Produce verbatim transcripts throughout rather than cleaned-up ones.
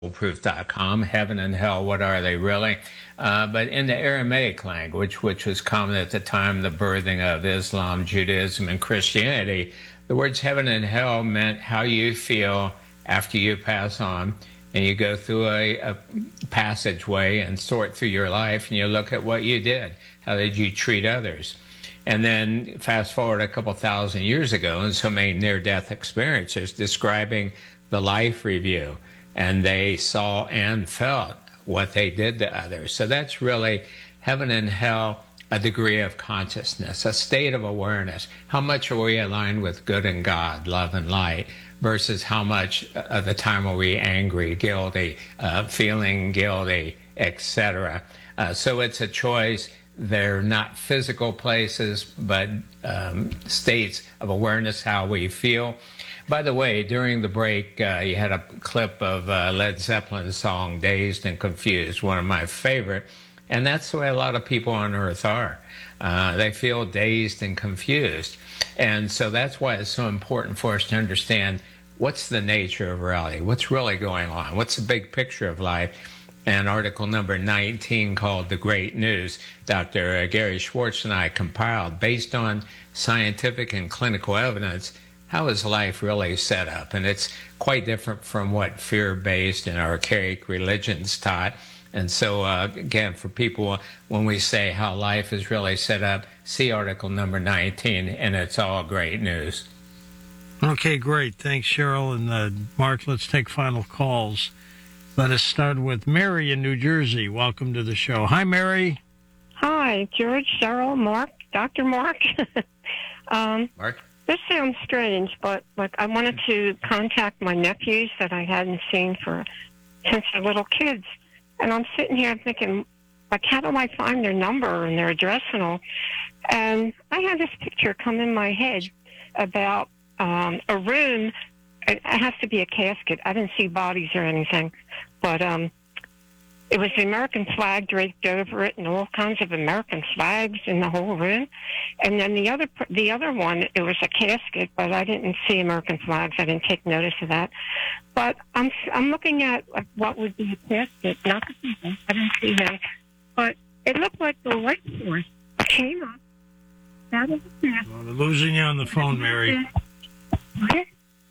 proof dot com, heaven and hell, what are they really? Uh, but in the Aramaic language, which was common at the time, the birthing of Islam, Judaism, and Christianity, the words heaven and hell meant how you feel after you pass on. And you go through a, a passageway and sort through your life, and you look at what you did. How did you treat others? And then fast forward a couple thousand years ago, and so many near-death experiences describing the life review. And they saw and felt what they did to others. So that's really heaven and hell, a degree of consciousness, a state of awareness. How much are we aligned with good and God, love and light, versus how much of the time are we angry, guilty, uh, feeling guilty, et cetera. Uh, so it's a choice. They're not physical places, but um, states of awareness, how we feel. By the way, during the break, uh, you had a clip of uh, Led Zeppelin's song, Dazed and Confused, one of my favorite. And that's the way a lot of people on Earth are. Uh, they feel dazed and confused. And so that's why it's so important for us to understand what's the nature of reality, what's really going on, what's the big picture of life. And article number nineteen, called The Great News, Doctor Gary Schwartz and I compiled, based on scientific and clinical evidence, how is life really set up? And it's quite different from what fear-based and archaic religions taught. And so, uh, again, for people, when we say how life is really set up, see article number nineteen, and it's all great news. Okay, great. Thanks, Cheryl. And uh, Mark, let's take final calls. Let us start with Mary in New Jersey. Welcome to the show. Hi, Mary. Hi, George, Cheryl, Mark, Doctor Mark. um, Mark? This sounds strange, but like I wanted to contact my nephews that I hadn't seen for since they're little kids. And I'm sitting here thinking, like, how do I find their number and their address and all? And I had this picture come in my head about um, a room. It has to be a casket. I didn't see bodies or anything, but um, it was the American flag draped over it, and all kinds of American flags in the whole room. And then the other, the other one, it was a casket, but I didn't see American flags. I didn't take notice of that. But I'm, I'm looking at what would be a casket, not the people. I didn't see them, but it looked like the light source came up out of the casket. Well, they're losing you on the phone, Mary. What?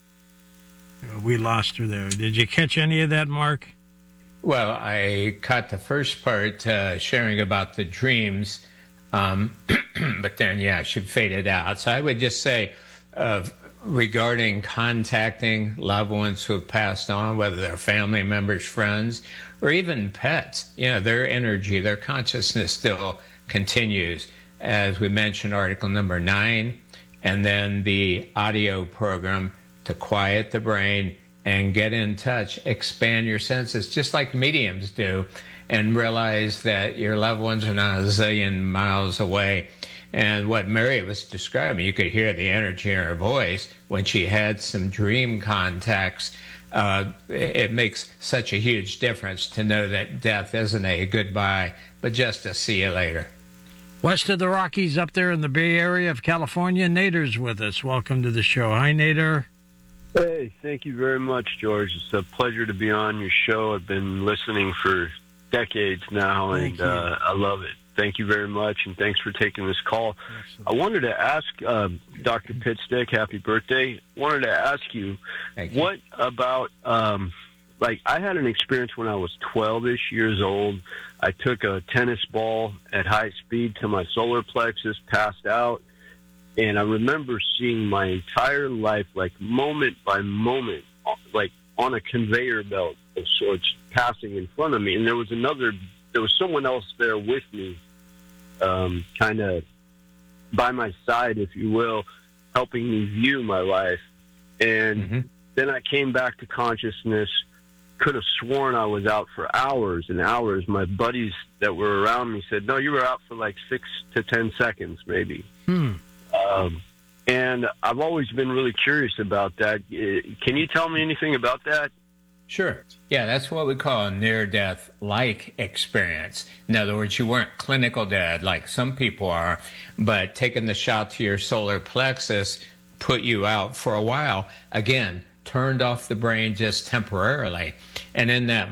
We lost her there. Did you catch any of that, Mark? Well, I caught the first part, uh, sharing about the dreams, um, but then, yeah, she faded out. So I would just say, uh, regarding contacting loved ones who have passed on, whether they're family members, friends, or even pets, you know, their energy, their consciousness still continues. As we mentioned, article number nine, and then the audio program to quiet the brain and get in touch, expand your senses, just like mediums do, and realize that your loved ones are not a zillion miles away. And what Mary was describing, you could hear the energy in her voice when she had some dream contacts. Uh, it makes such a huge difference to know that death isn't a goodbye, but just a see you later. West of the Rockies, up there in the Bay Area of California, Nader's with us. Welcome to the show. Hi, Nader. Hey, thank you very much, George. It's a pleasure to be on your show. I've been listening for decades now, Thank and uh, I love it. Thank you very much, and thanks for taking this call. Excellent. I wanted to ask uh, Doctor Pitstick, happy birthday. Wanted to ask you, you. what about, um, like, I had an experience when I was twelve-ish years old. I took a tennis ball at high speed to my solar plexus, passed out. And I remember seeing my entire life, like moment by moment, like on a conveyor belt of sorts, passing in front of me. And there was another, there was someone else there with me, um, kind of by my side, if you will, helping me view my life. And mm-hmm. then I came back to consciousness, could have sworn I was out for hours and hours. My buddies that were around me said, no, you were out for like six to ten seconds, maybe. Hmm. Um, and I've always been really curious about that. Can you tell me anything about that? Sure. Yeah, that's what we call a near-death-like experience. In other words, you weren't clinical dead like some people are, but taking the shot to your solar plexus put you out for a while. Again, turned off the brain just temporarily. And in that